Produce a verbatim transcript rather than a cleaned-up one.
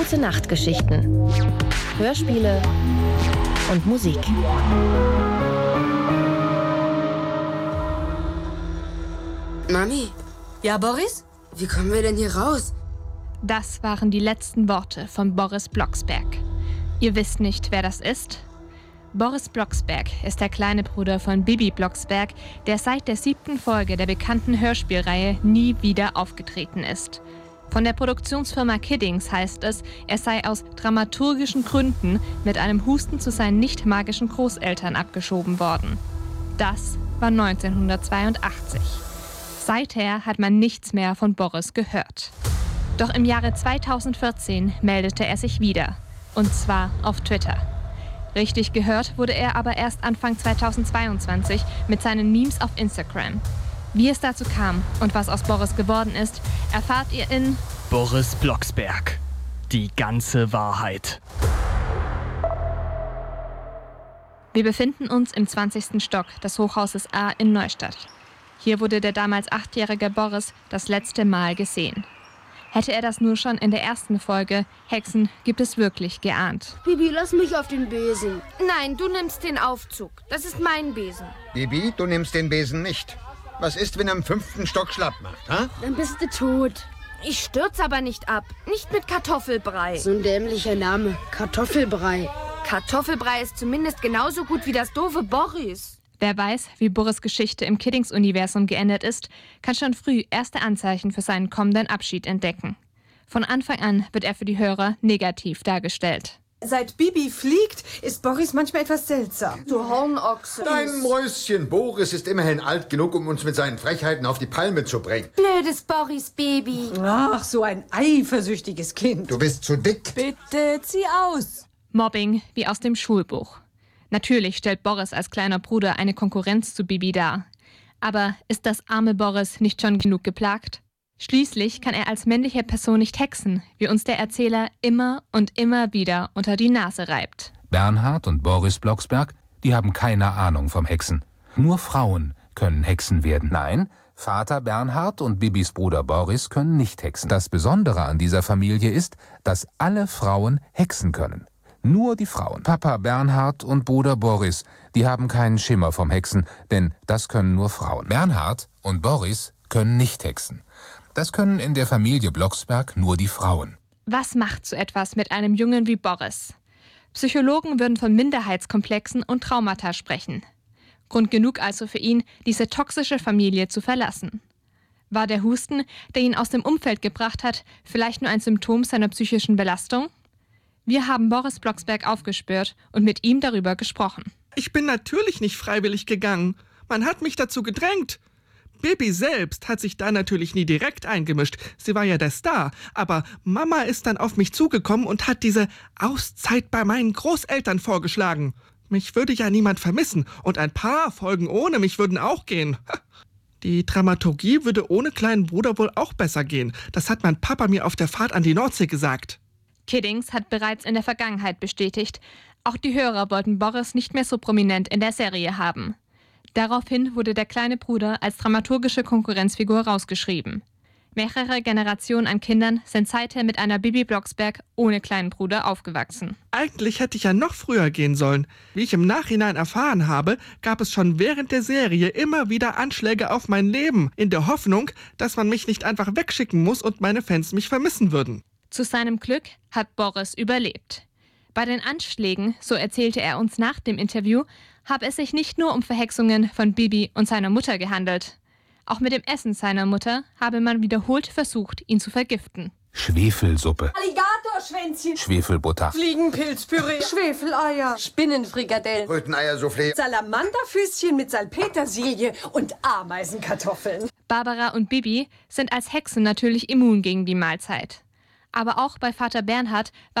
Gute-Nacht-Geschichten, Hörspiele und Musik. Mami? Ja, Boris? Wie kommen wir denn hier raus? Das waren die letzten Worte von Boris Blocksberg. Ihr wisst nicht, wer das ist? Boris Blocksberg ist der kleine Bruder von Bibi Blocksberg, der seit der siebten Folge der bekannten Hörspielreihe nie wieder aufgetreten ist. Von der Produktionsfirma Kiddings heißt es, er sei aus dramaturgischen Gründen mit einem Husten zu seinen nicht magischen Großeltern abgeschoben worden. Das war neunzehnhundertzweiundachtzig. Seither hat man nichts mehr von Boris gehört. Doch im Jahre zweitausendvierzehn meldete er sich wieder. Und zwar auf Twitter. Richtig gehört wurde er aber erst Anfang zweitausendzweiundzwanzig mit seinen Memes auf Instagram. Wie es dazu kam und was aus Boris geworden ist, erfahrt ihr in Boris Blocksberg. Die ganze Wahrheit. Wir befinden uns im zwanzigsten Stock des Hochhauses A in Neustadt. Hier wurde der damals achtjährige Boris das letzte Mal gesehen. Hätte er das nur schon in der ersten Folge Hexen gibt es wirklich geahnt. Bibi, lass mich auf den Besen. Nein, du nimmst den Aufzug. Das ist mein Besen. Bibi, du nimmst den Besen nicht. Was ist, wenn er im fünften Stock schlapp macht, ha? Dann bist du tot. Ich stürze aber nicht ab. Nicht mit Kartoffelbrei. So ein dämlicher Name. Kartoffelbrei. Kartoffelbrei ist zumindest genauso gut wie das doofe Boris. Wer weiß, wie Boris' Geschichte im Kiddings-Universum geendet ist, kann schon früh erste Anzeichen für seinen kommenden Abschied entdecken. Von Anfang an wird er für die Hörer negativ dargestellt. Seit Bibi fliegt, ist Boris manchmal etwas seltsam. Du Hornochse. Dein Mäuschen Boris ist immerhin alt genug, um uns mit seinen Frechheiten auf die Palme zu bringen. Blödes Boris-Baby. Ach, so ein eifersüchtiges Kind. Du bist zu dick. Bitte, zieh aus. Mobbing wie aus dem Schulbuch. Natürlich stellt Boris als kleiner Bruder eine Konkurrenz zu Bibi dar. Aber ist das arme Boris nicht schon genug geplagt? Schließlich kann er als männliche Person nicht hexen, wie uns der Erzähler immer und immer wieder unter die Nase reibt. Bernhard und Boris Blocksberg, die haben keine Ahnung vom Hexen. Nur Frauen können Hexen werden. Nein, Vater Bernhard und Bibis Bruder Boris können nicht hexen. Das Besondere an dieser Familie ist, dass alle Frauen hexen können. Nur die Frauen. Papa Bernhard und Bruder Boris, die haben keinen Schimmer vom Hexen, denn das können nur Frauen. Bernhard und Boris können nicht hexen. Das können in der Familie Blocksberg nur die Frauen. Was macht so etwas mit einem Jungen wie Boris? Psychologen würden von Minderheitskomplexen und Traumata sprechen. Grund genug also für ihn, diese toxische Familie zu verlassen. War der Husten, der ihn aus dem Umfeld gebracht hat, vielleicht nur ein Symptom seiner psychischen Belastung? Wir haben Boris Blocksberg aufgespürt und mit ihm darüber gesprochen. Ich bin natürlich nicht freiwillig gegangen. Man hat mich dazu gedrängt. Bibi selbst hat sich da natürlich nie direkt eingemischt. Sie war ja der Star. Aber Mama ist dann auf mich zugekommen und hat diese Auszeit bei meinen Großeltern vorgeschlagen. Mich würde ja niemand vermissen. Und ein paar Folgen ohne mich würden auch gehen. Die Dramaturgie würde ohne kleinen Bruder wohl auch besser gehen. Das hat mein Papa mir auf der Fahrt an die Nordsee gesagt. Kiddings hat bereits in der Vergangenheit bestätigt, auch die Hörer wollten Boris nicht mehr so prominent in der Serie haben. Daraufhin wurde der kleine Bruder als dramaturgische Konkurrenzfigur rausgeschrieben. Mehrere Generationen an Kindern sind seither mit einer Bibi Blocksberg ohne kleinen Bruder aufgewachsen. Eigentlich hätte ich ja noch früher gehen sollen. Wie ich im Nachhinein erfahren habe, gab es schon während der Serie immer wieder Anschläge auf mein Leben, in der Hoffnung, dass man mich nicht einfach wegschicken muss und meine Fans mich vermissen würden. Zu seinem Glück hat Boris überlebt. Bei den Anschlägen, so erzählte er uns nach dem Interview, habe es sich nicht nur um Verhexungen von Bibi und seiner Mutter gehandelt. Auch mit dem Essen seiner Mutter habe man wiederholt versucht, ihn zu vergiften. Schwefelsuppe, Alligatorschwänzchen, Schwefelbutter, Fliegenpilzpüree, Schwefeleier, Spinnenfrikadellen, Röteneiersoufflé, Salamanderfüßchen mit Salpetersilie und Ameisenkartoffeln. Barbara und Bibi sind als Hexen natürlich immun gegen die Mahlzeit. Aber auch bei Vater Bernhard war